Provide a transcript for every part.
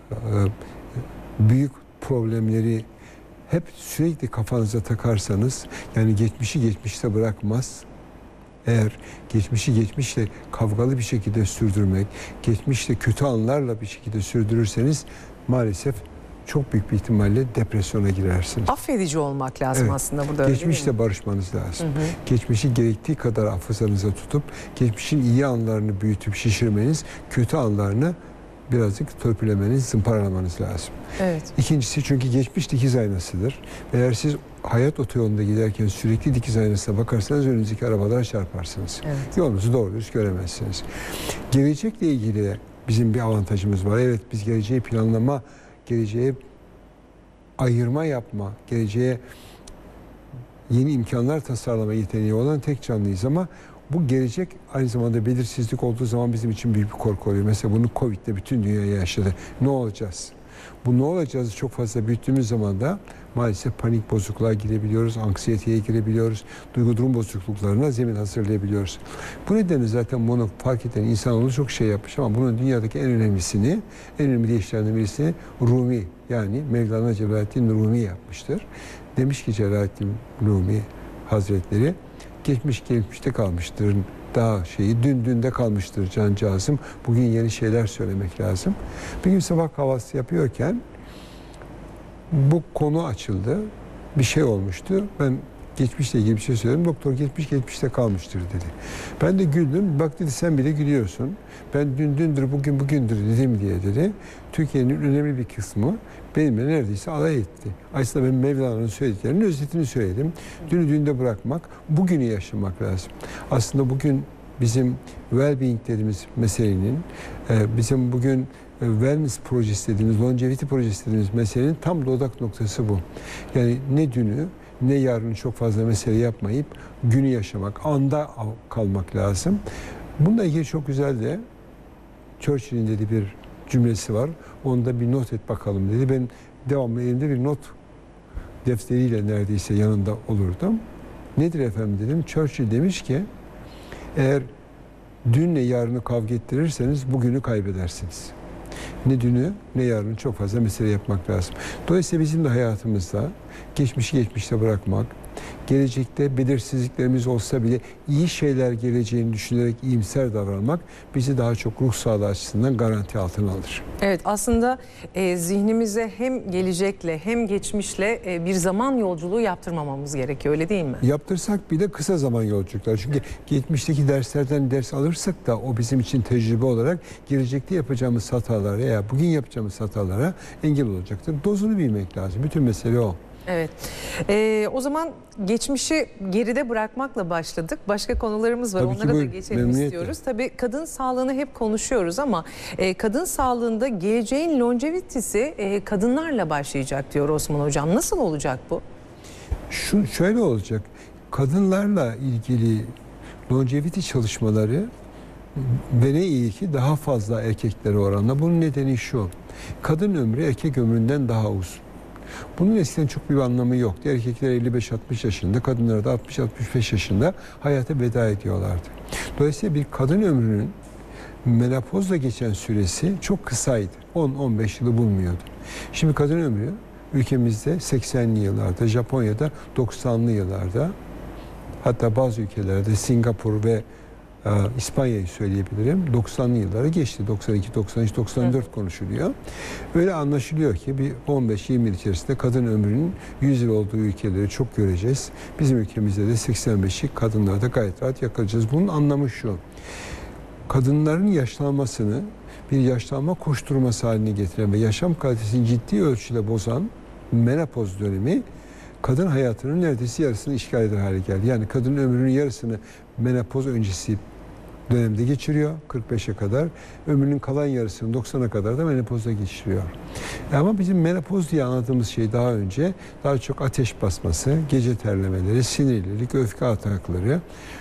büyük problemleri hep sürekli kafanıza takarsanız, yani geçmişi geçmişte bırakmaz. Eğer geçmişi geçmişle kavgalı bir şekilde sürdürmek, geçmişte kötü anlarla bir şekilde sürdürürseniz maalesef çok büyük bir ihtimalle depresyona girersiniz. Affedici olmak lazım aslında burada. Geçmişle barışmanız lazım. Geçmişi gerektiği kadar hafızanıza tutup geçmişin iyi anlarını büyütüp şişirmeniz, kötü anlarını birazcık törpülemeniz, zımparalamanız lazım. Evet. İkincisi, çünkü geçmiş dikiz aynasıdır. Eğer siz hayat otoyolunda giderken sürekli dikiz aynasına bakarsanız önünüzdeki arabalara çarparsınız. Evet. Yolunuzu doğru düz göremezsiniz. Gelecekle ilgili de bizim bir avantajımız var. Evet, biz geleceği planlama, geleceğe ayırma yapma, geleceğe yeni imkanlar tasarlama yeteneği olan tek canlıyız ama bu gelecek aynı zamanda belirsizlik olduğu zaman bizim için büyük bir korku oluyor. Mesela bunu Covid'de bütün dünya yaşadı. Ne olacağız? Bu ne olacağız çok fazla büyüttüğümüz zaman da maalesef panik bozukluğa girebiliyoruz, anksiyeteye girebiliyoruz, duygu durum bozukluklarına zemin hazırlayabiliyoruz. Bu nedenle zaten bunu fark eden insanoğlu çok şey yapmış ama bunun dünyadaki en önemli işlerden birisi Rumi, yani Mevlana Celaleddin Rumi yapmıştır. Demiş ki Celaleddin Rumi Hazretleri, geçmiş geçmişte kalmıştır, daha dün dünde kalmıştır cancağızım. Bugün yeni şeyler söylemek lazım. Bir gün sabah kahvaltısı yapıyorken bu konu açıldı. Bir şey olmuştu. Ben geçmişle ilgili bir şey söyledim. Doktor geçmiş geçmişte kalmıştır dedi. Ben de güldüm. Bak dedi, sen bile gülüyorsun. Ben dün dündür, bugün bugündür dedim diye dedi. Türkiye'nin önemli bir kısmı benimle neredeyse alay etti. Aslında ben Mevlana'nın söylediklerinin özetini söyledim. Dünü dünde bırakmak, bugünü yaşamak lazım. Aslında bugün bizim well-being dediğimiz meselenin, bizim bugün wellness projesi dediğimiz, longevity projesi dediğimiz meselenin tam da odak noktası bu. Yani ne dünü ne yarını çok fazla mesele yapmayıp günü yaşamak, anda kalmak lazım. Bununla ilgili çok güzel de Churchill'in dediği bir cümlesi var. Onda bir not et bakalım dedi. Ben devamlı elimde bir not defteriyle neredeyse yanında olurdum. Nedir efendim dedim. Churchill demiş ki, eğer dünle yarını kavga ettirirseniz bugünü kaybedersiniz. Ne dünü ne yarını çok fazla mesele yapmak lazım. Dolayısıyla bizim de hayatımızda geçmişi geçmişte bırakmak, gelecekte belirsizliklerimiz olsa bile iyi şeyler geleceğini düşünerek iyimser davranmak bizi daha çok ruh sağlığı açısından garanti altına alır. Evet, aslında zihnimize hem gelecekle hem geçmişle bir zaman yolculuğu yaptırmamamız gerekiyor, öyle değil mi? Yaptırsak bile kısa zaman yolculuklar. Çünkü geçmişteki derslerden ders alırsak da o bizim için tecrübe olarak gelecekte yapacağımız hatalara veya bugün yapacağımız hatalara engel olacaktır. Dozunu bilmek lazım. Bütün mesele o. Evet. O zaman geçmişi geride bırakmakla başladık. Başka konularımız var. Onlara da geçelim istiyoruz. Tabii kadın sağlığını hep konuşuyoruz ama kadın sağlığında geleceğin longevitesi kadınlarla başlayacak diyor Osman Hocam. Nasıl olacak bu? Şöyle olacak. Kadınlarla ilgili longevity çalışmaları ve ne iyi ki daha fazla erkeklere oranla. Bunun nedeni şu: kadın ömrü erkek ömründen daha uzun. Bunun eskiden çok bir anlamı yoktu. Erkekler 55-60 yaşında, kadınlar da 60-65 yaşında hayata veda ediyorlardı. Dolayısıyla bir kadın ömrünün menopozla geçen süresi çok kısaydı. 10-15 yılı bulmuyordu. Şimdi kadın ömrü ülkemizde 80'li yıllarda, Japonya'da 90'lı yıllarda, hatta bazı ülkelerde Singapur ve İspanya'yı söyleyebilirim. 90'lı yıllara geçti. 92, 93, 94 konuşuluyor. Öyle anlaşılıyor ki bir 15-20 yıl içerisinde kadın ömrünün 100 yıl olduğu ülkeleri çok göreceğiz. Bizim ülkemizde de 85'i kadınlarda gayet rahat yakalayacağız. Bunun anlamı şu: kadınların yaşlanmasını bir yaşlanma koşturması haline getiren ve yaşam kalitesini ciddi ölçüde bozan menopoz dönemi kadın hayatının neredeyse yarısını işgal eder hale geldi. Yani kadının ömrünün yarısını menopoz öncesi dönemde geçiriyor, 45'e kadar. Ömrünün kalan yarısını 90'a kadar da menopozda geçiriyor. Ama bizim menopoz diye anladığımız şey daha önce daha çok ateş basması, gece terlemeleri, sinirlilik, öfke atakları,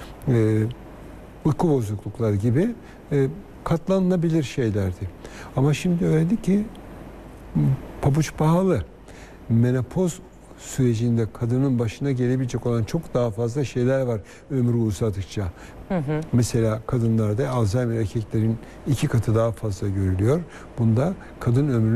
uyku bozuklukları gibi katlanılabilir şeylerdi. Ama şimdi öyle ki pabuç pahalı. Menopoz sürecinde kadının başına gelebilecek olan çok daha fazla şeyler var ömrü uzadıkça. Mesela kadınlarda Alzheimer erkeklerin 2 katı daha fazla görülüyor. Bunda kadın ömrü